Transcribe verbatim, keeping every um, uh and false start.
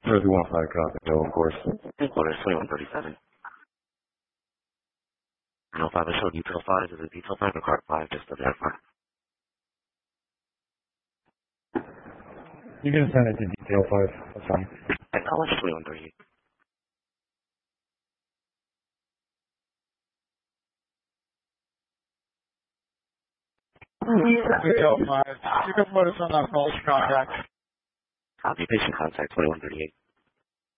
Jersey one five copy, no, of course. Order is twenty-one thirty-seven. No five is show detail five. Is it detail five or card five? Just to verify. You can send it to detail five. That's fine. And how much is twenty-one thirty-eight? Detail five. You can put us on that false contact. Copy patient contact twenty-one thirty-eight.